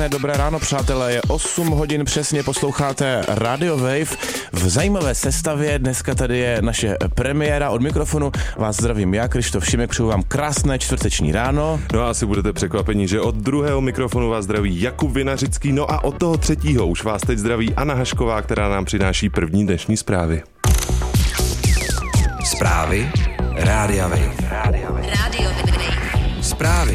Dobré ráno, přátelé, je 8 hodin přesně, posloucháte Radio Wave v zajímavé sestavě. Dneska tady je naše premiéra, od mikrofonu vás zdravím já, Krištof Šimek, přeju vám krásné čtvrteční ráno. No a asi budete překvapeni, že od druhého mikrofonu vás zdraví Jakub Vinařický, no a od toho třetího už vás teď zdraví Anna Hašková, která nám přináší první dnešní zprávy. Zprávy Rádia Wave. Zprávy.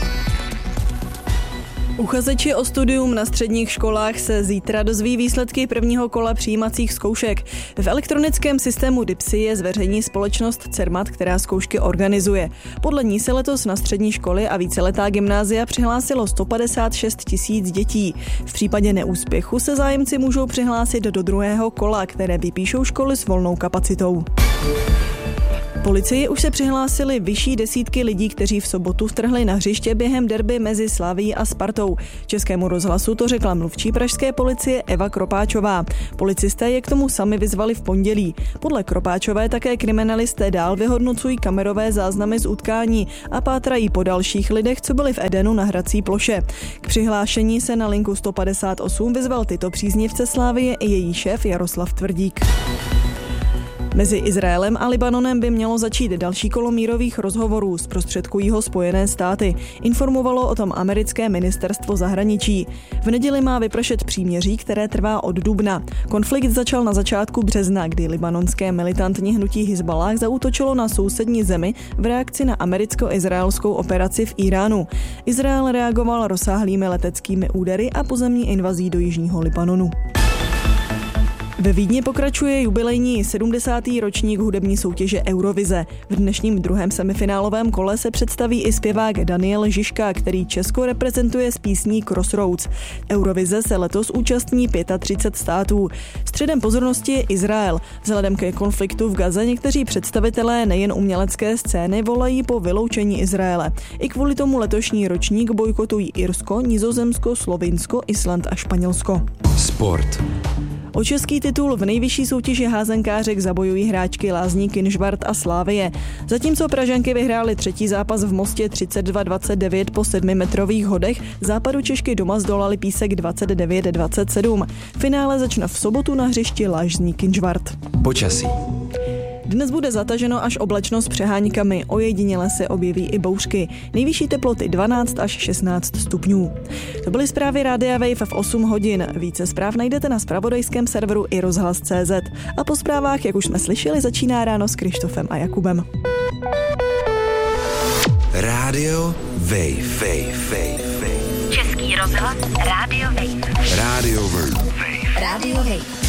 Uchazeči o studium na středních školách se zítra dozví výsledky prvního kola přijímacích zkoušek. V elektronickém systému DIPSY je zveřejní společnost Cermat, která zkoušky organizuje. Podle ní se letos na střední školy a víceletá gymnázia přihlásilo 156 000 dětí. V případě neúspěchu se zájemci můžou přihlásit do druhého kola, které vypíšou školy s volnou kapacitou. Policii už se přihlásili vyšší desítky lidí, kteří v sobotu vtrhli na hřiště během derby mezi Slavií a Spartou. Českému rozhlasu to řekla mluvčí pražské policie Eva Kropáčová. Policisté je k tomu sami vyzvali v pondělí. Podle Kropáčové také kriminalisté dál vyhodnocují kamerové záznamy z utkání a pátrají po dalších lidech, co byli v Edenu na hrací ploše. K přihlášení se na linku 158 vyzval tyto příznivce Slavie i její šéf Jaroslav Tvrdík. Mezi Izraelem a Libanonem by mělo začít další kolo mírových rozhovorů, zprostředkují ho Spojené státy. Informovalo o tom americké ministerstvo zahraničí. V neděli má vypršet příměří, které trvá od dubna. Konflikt začal na začátku března, kdy libanonské militantní hnutí Hizballáh zaútočilo na sousední zemi v reakci na americko-izraelskou operaci v Iránu. Izrael reagoval rozsáhlými leteckými údery a pozemní invazí do jižního Libanonu. Ve Vídni pokračuje jubilejní 70. ročník hudební soutěže Eurovize. V dnešním druhém semifinálovém kole se představí i zpěvák Daniel Žižka, který Česko reprezentuje s písní Crossroads. Eurovize se letos účastní 35 států. Středem pozornosti je Izrael. Vzhledem ke konfliktu v Gaze někteří představitelé nejen umělecké scény volají po vyloučení Izraele. I kvůli tomu letošní ročník bojkotují Irsko, Nizozemsko, Slovinsko, Island a Španělsko. Sport. O český titul v nejvyšší soutěži házenkářek zabojují hráčky Lázní Kynžvart a Slavie. Zatímco Pražanky vyhrály třetí zápas v Mostě 32-29 po 7metrových hodech, západu Češky doma zdolali Písek 29-27. Finále začne v sobotu na hřišti Lázní Kynžvart. Počasí. Dnes bude zataženo až oblačno s přeháňkami, ojediněle se objeví i bouřky. Nejvyšší teploty 12 až 16 stupňů. To byly zprávy Rádia Wave v 8 hodin. Více zpráv najdete na zpravodajském serveru i rozhlas.cz. A po zprávách, jak už jsme slyšeli, začíná ráno s Krištofem a Jakubem. Radio Wave. Český rozhlas Radio Wave. Radio Wave. Radio Wave.